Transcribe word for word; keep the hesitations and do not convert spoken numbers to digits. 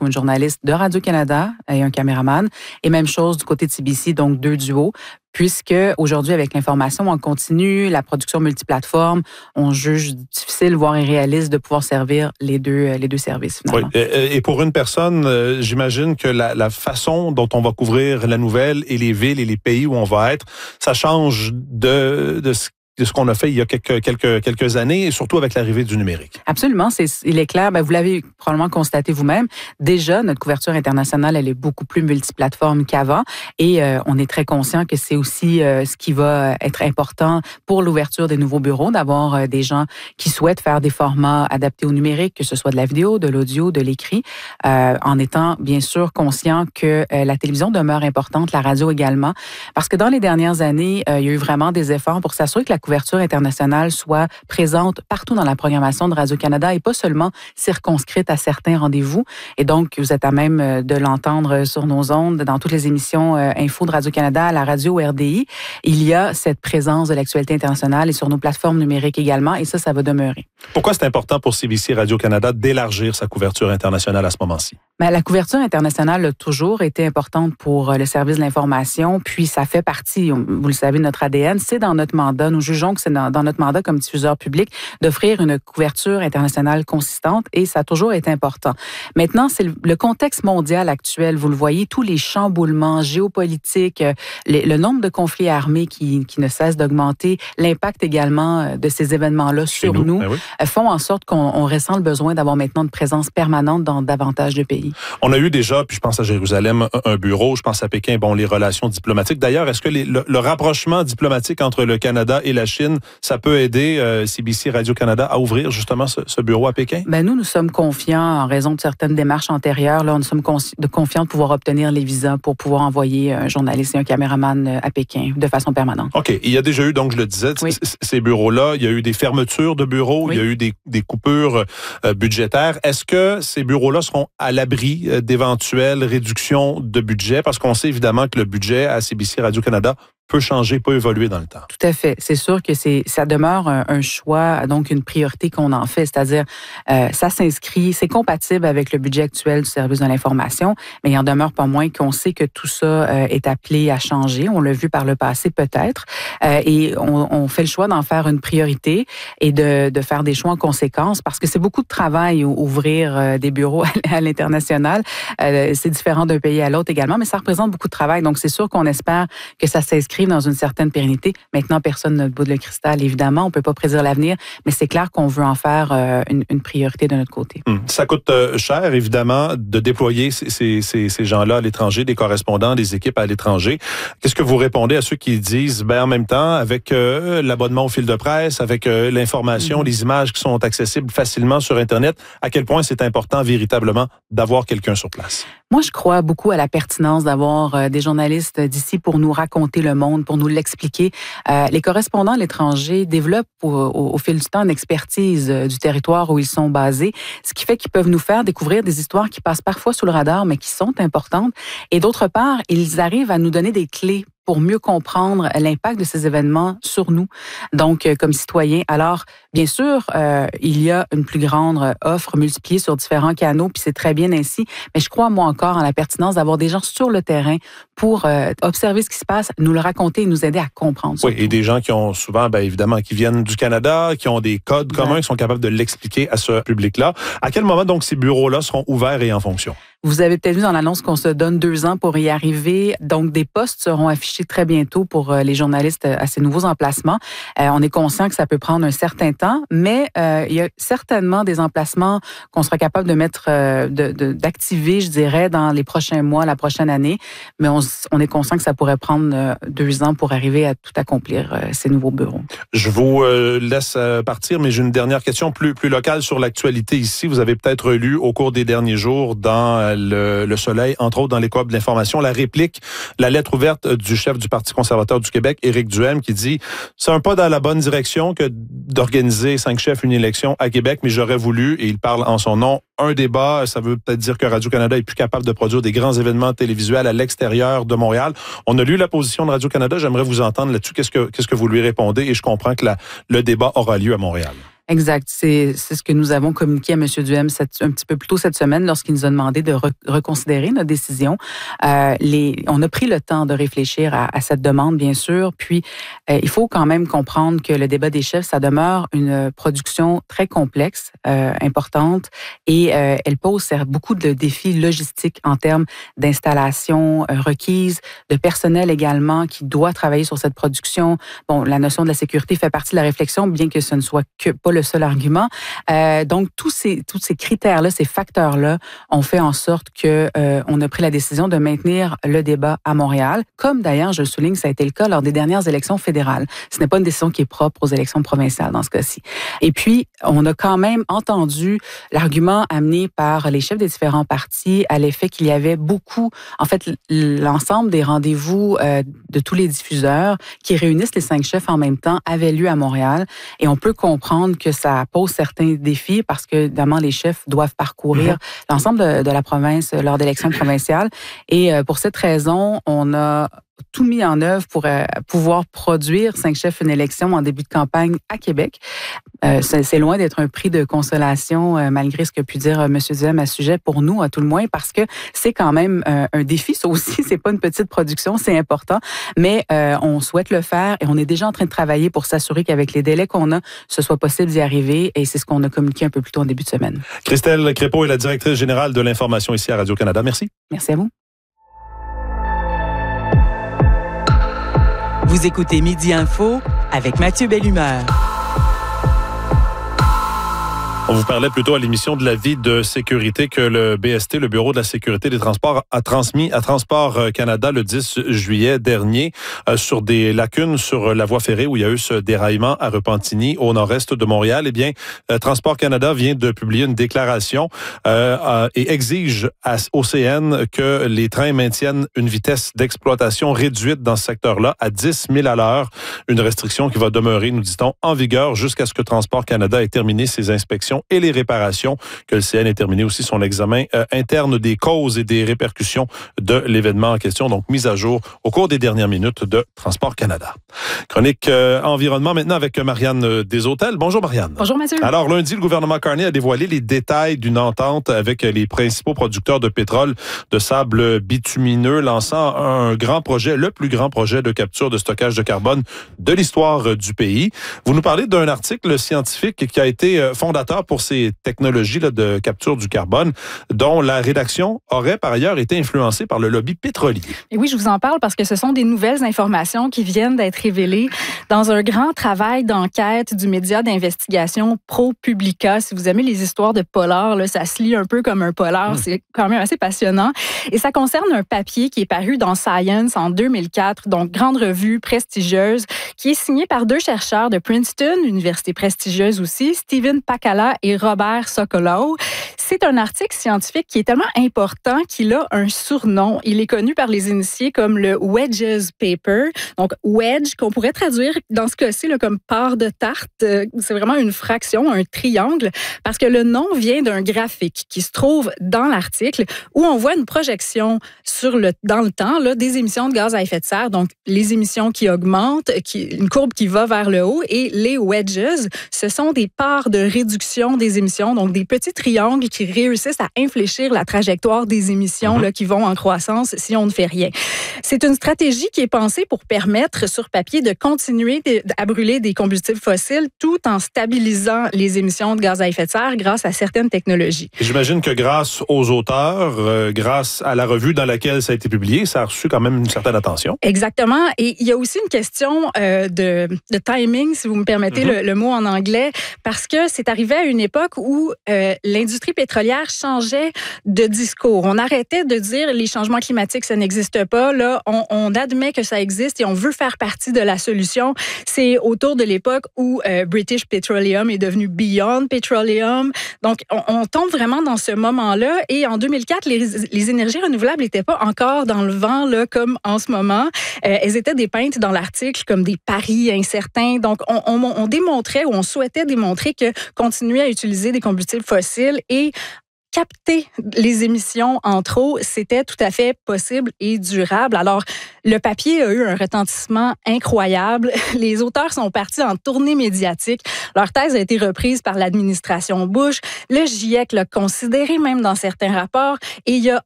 ou une journaliste de Radio-Canada et un caméraman. Et même chose du côté de C B C, donc deux duos. Puisque aujourd'hui, avec l'information en continu, la production multiplateforme, on juge difficile, voire irréaliste, de pouvoir servir les deux, les deux services, finalement. Oui. Et pour une personne, j'imagine que la, la façon dont on va couvrir la nouvelle et les villes et les pays où on va être, ça change de, de ce de ce qu'on a fait il y a quelques, quelques, quelques années, et surtout avec l'arrivée du numérique. Absolument. C'est, il est clair, ben vous l'avez probablement constaté vous-même, déjà, notre couverture internationale, elle est beaucoup plus multiplateforme qu'avant, et euh, on est très conscient que c'est aussi euh, ce qui va être important pour l'ouverture des nouveaux bureaux, d'avoir euh, des gens qui souhaitent faire des formats adaptés au numérique, que ce soit de la vidéo, de l'audio, de l'écrit, euh, en étant bien sûr conscient que euh, la télévision demeure importante, la radio également, parce que dans les dernières années, euh, il y a eu vraiment des efforts pour s'assurer que la couverture internationale soit présente partout dans la programmation de Radio-Canada et pas seulement circonscrite à certains rendez-vous. Et donc, vous êtes à même de l'entendre sur nos ondes, dans toutes les émissions euh, info de Radio-Canada, à la radio R D I. Il y a cette présence de l'actualité internationale et sur nos plateformes numériques également, et ça, ça va demeurer. Pourquoi c'est important pour C B C Radio-Canada d'élargir sa couverture internationale à ce moment-ci? Bien, la couverture internationale a toujours été importante pour le service de l'information, puis ça fait partie, vous le savez, de notre A D N. C'est dans notre mandat, nous jugeons que c'est dans, dans notre mandat comme diffuseur public d'offrir une couverture internationale consistante, et ça a toujours été important. Maintenant, c'est le, le contexte mondial actuel, vous le voyez, tous les chamboulements géopolitiques, les, le nombre de conflits armés qui, qui ne cesse d'augmenter, l'impact également de ces événements-là Chez sur nous, nous, ben oui. font en sorte qu'on on ressent le besoin d'avoir maintenant une présence permanente dans davantage de pays. On a eu déjà, puis je pense à Jérusalem, un bureau, je pense à Pékin, bon, les relations diplomatiques. D'ailleurs, est-ce que les, le, le rapprochement diplomatique entre le Canada et la Chine, ça peut aider euh, C B C Radio-Canada à ouvrir justement ce, ce bureau à Pékin? Ben nous, nous sommes confiants en raison de certaines démarches antérieures. Là, nous sommes confi- de confiants de pouvoir obtenir les visas pour pouvoir envoyer un journaliste et un caméraman à Pékin de façon permanente. OK. Il y a déjà eu, donc je le disais, oui. c- ces bureaux-là, il y a eu des fermetures de bureaux, oui. il y a eu des, des coupures euh, budgétaires. Est-ce que ces bureaux-là seront à l'abri d'éventuelles réductions de budget? Parce qu'on sait évidemment que le budget à C B C Radio-Canada peut changer, peut évoluer dans le temps. Tout à fait. C'est sûr que c'est, ça demeure un, un choix, donc une priorité qu'on en fait. C'est-à-dire, euh, ça s'inscrit, c'est compatible avec le budget actuel du service de l'information, mais il en demeure pas moins qu'on sait que tout ça euh, est appelé à changer. On l'a vu par le passé peut-être, euh, et on, on fait le choix d'en faire une priorité et de, de faire des choix en conséquence, parce que c'est beaucoup de travail ouvrir euh, des bureaux à, à l'international. Euh, c'est différent d'un pays à l'autre également, mais ça représente beaucoup de travail. Donc c'est sûr qu'on espère que ça s'inscrit dans une certaine pérennité. Maintenant, personne n'a le bout de le cristal, évidemment. On ne peut pas prédire l'avenir, mais c'est clair qu'on veut en faire euh, une, une priorité de notre côté. Hum. Ça coûte euh, cher, évidemment, de déployer ces, ces, ces, ces gens-là à l'étranger, des correspondants, des équipes à l'étranger. Qu'est-ce que vous répondez à ceux qui disent, ben en même temps, avec euh, l'abonnement au fil de presse, avec euh, l'information, mmh. les images qui sont accessibles facilement sur Internet, à quel point c'est important véritablement d'avoir quelqu'un sur place? Moi, je crois beaucoup à la pertinence d'avoir euh, des journalistes d'ici pour nous raconter le monde, pour nous l'expliquer. Euh, les correspondants à l'étranger développent au, au, au fil du temps une expertise euh, du territoire où ils sont basés, ce qui fait qu'ils peuvent nous faire découvrir des histoires qui passent parfois sous le radar, mais qui sont importantes. Et d'autre part, ils arrivent à nous donner des clés pour mieux comprendre l'impact de ces événements sur nous, donc euh, comme citoyens. Alors, bien sûr, euh, il y a une plus grande offre multipliée sur différents canaux, puis c'est très bien ainsi, mais je crois, moi encore, en la pertinence d'avoir des gens sur le terrain pour euh, observer ce qui se passe, nous le raconter et nous aider à comprendre. Oui, et des gens qui ont souvent, bien évidemment, qui viennent du Canada, qui ont des codes communs, ouais. qui sont capables de l'expliquer à ce public-là. À quel moment, donc, ces bureaux-là seront ouverts et en fonction? Vous avez peut-être vu dans l'annonce qu'on se donne deux ans pour y arriver. Donc, des postes seront affichés très bientôt pour les journalistes à ces nouveaux emplacements. Euh, on est conscient que ça peut prendre un certain temps, mais euh, il y a certainement des emplacements qu'on sera capable de mettre, euh, de, de, d'activer, je dirais, dans les prochains mois, la prochaine année. Mais on, on est conscient que ça pourrait prendre euh, deux ans pour arriver à tout accomplir, euh, ces nouveaux bureaux. Je vous euh, laisse partir, mais j'ai une dernière question plus, plus locale sur l'actualité ici. Vous avez peut-être lu au cours des derniers jours dans Le, le Soleil, entre autres dans les coop de l'information, la réplique, la lettre ouverte du chef du Parti conservateur du Québec, Éric Duhaime, qui dit « C'est un pas dans la bonne direction que d'organiser cinq chefs une élection à Québec, mais j'aurais voulu, et il parle en son nom, un débat. Ça veut peut-être dire que Radio-Canada est plus capable de produire des grands événements télévisuels à l'extérieur de Montréal. » On a lu la position de Radio-Canada. J'aimerais vous entendre là-dessus. Qu'est-ce que, qu'est-ce que vous lui répondez? Et je comprends que la, le débat aura lieu à Montréal. Exact. C'est, c'est ce que nous avons communiqué à M. Duhem cette, un petit peu plus tôt cette semaine lorsqu'il nous a demandé de re, reconsidérer notre décision. Euh, les, on a pris le temps de réfléchir à, à cette demande, bien sûr. Puis, euh, il faut quand même comprendre que le débat des chefs, ça demeure une production très complexe, euh, importante, et euh, elle pose beaucoup de défis logistiques en termes d'installation euh, requise, de personnel également qui doit travailler sur cette production. Bon, la notion de la sécurité fait partie de la réflexion, bien que ce ne soit que pas le seul argument. Euh, donc, tous ces, tous ces critères-là, ces facteurs-là ont fait en sorte que euh, on a pris la décision de maintenir le débat à Montréal, comme d'ailleurs, je le souligne, ça a été le cas lors des dernières élections fédérales. Ce n'est pas une décision qui est propre aux élections provinciales dans ce cas-ci. Et puis, on a quand même entendu l'argument amené par les chefs des différents partis à l'effet qu'il y avait beaucoup, en fait, l'ensemble des rendez-vous euh, de tous les diffuseurs qui réunissent les cinq chefs en même temps avaient lieu à Montréal. Et on peut comprendre que ça pose certains défis parce que, évidemment, les chefs doivent parcourir mm-hmm. l'ensemble de, de la province lors d'élections provinciales. Et euh, pour cette raison, on a tout mis en œuvre pour euh, pouvoir produire cinq chefs une élection en début de campagne à Québec. Euh, c'est, c'est loin d'être un prix de consolation, euh, malgré ce que pu dire euh, M. Duhem à ce sujet, pour nous, à tout le moins, parce que c'est quand même euh, un défi. Ça aussi, c'est pas une petite production, c'est important, mais euh, on souhaite le faire et on est déjà en train de travailler pour s'assurer qu'avec les délais qu'on a, ce soit possible d'y arriver, et c'est ce qu'on a communiqué un peu plus tôt en début de semaine. Christelle Crépeau est la directrice générale de l'information ici à Radio-Canada. Merci. Merci à vous. Vous écoutez Midi Info avec Mathieu Bellumeur. On vous parlait plutôt à l'émission de l'avis de sécurité que le B S T, le Bureau de la sécurité des transports, a transmis à Transport Canada le dix juillet dernier euh, sur des lacunes sur la voie ferrée où il y a eu ce déraillement à Repentigny, au nord-est de Montréal. Eh bien, euh, Transport Canada vient de publier une déclaration euh, euh, et exige à, au C N que les trains maintiennent une vitesse d'exploitation réduite dans ce secteur-là à dix milles à l'heure. Une restriction qui va demeurer, nous dit-on, en vigueur jusqu'à ce que Transport Canada ait terminé ses inspections et les réparations, que le C N ait terminé aussi son examen euh, interne des causes et des répercussions de l'événement en question, donc mise à jour au cours des dernières minutes de Transport Canada. Chronique euh, environnement maintenant avec Marianne Deshôtels. Bonjour Marianne. Bonjour Mathieu. Alors lundi, le gouvernement Carney a dévoilé les détails d'une entente avec les principaux producteurs de pétrole de sable bitumineux, lançant un grand projet, le plus grand projet de capture de stockage de carbone de l'histoire du pays. Vous nous parlez d'un article scientifique qui a été fondateur pour ces technologies là, de capture du carbone, dont la rédaction aurait par ailleurs été influencée par le lobby pétrolier. Et oui, je vous en parle parce que ce sont des nouvelles informations qui viennent d'être révélées dans un grand travail d'enquête du média d'investigation ProPublica. Si vous aimez les histoires de polar, là, ça se lit un peu comme un polar, mmh. c'est quand même assez passionnant. Et ça concerne un papier qui est paru dans Science en deux mille quatre, donc grande revue prestigieuse, qui est signé par deux chercheurs de Princeton, université prestigieuse aussi, Stephen Pacala et Robert Sokolow. C'est un article scientifique qui est tellement important qu'il a un surnom. Il est connu par les initiés comme le Wedges Paper. Donc, wedge, qu'on pourrait traduire dans ce cas-ci là, comme part de tarte. C'est vraiment une fraction, un triangle, parce que le nom vient d'un graphique qui se trouve dans l'article où on voit une projection sur le, dans le temps là, des émissions de gaz à effet de serre. Donc, les émissions qui augmentent, qui, une courbe qui va vers le haut, et les wedges, ce sont des parts de réduction des émissions, donc des petits triangles qui réussissent à infléchir la trajectoire des émissions mm-hmm. là, qui vont en croissance si on ne fait rien. C'est une stratégie qui est pensée pour permettre sur papier de continuer de, à brûler des combustibles fossiles tout en stabilisant les émissions de gaz à effet de serre grâce à certaines technologies. Et j'imagine que grâce aux auteurs, euh, grâce à la revue dans laquelle ça a été publié, ça a reçu quand même une certaine attention. Exactement. Et il y a aussi une question euh, de, de timing, si vous me permettez mm-hmm. le, le mot en anglais, parce que c'est arrivé à une époque où euh, l'industrie pétrolière changeait de discours. On arrêtait de dire les changements climatiques, ça n'existe pas. Là, on, on admet que ça existe et on veut faire partie de la solution. C'est autour de l'époque où euh, British Petroleum est devenu Beyond Petroleum. Donc, on, on tombe vraiment dans ce moment-là. Et en deux mille quatre, les, les énergies renouvelables n'étaient pas encore dans le vent là, comme en ce moment. Euh, elles étaient dépeintes dans l'article comme des paris incertains. Donc, on, on, on démontrait ou on souhaitait démontrer que continuer à utiliser des combustibles fossiles et capter les émissions en trop, c'était tout à fait possible et durable. Alors, le papier a eu un retentissement incroyable. Les auteurs sont partis en tournée médiatique. Leur thèse a été reprise par l'administration Bush. Le GIEC l'a considéré même dans certains rapports. Et il y a